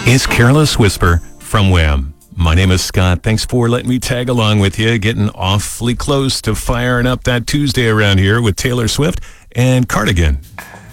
is Careless Whisper from Wham. My name is Scott. Thanks for letting me tag along with you, getting awfully close to firing up that Tuesday around here with Taylor Swift and Cardigan.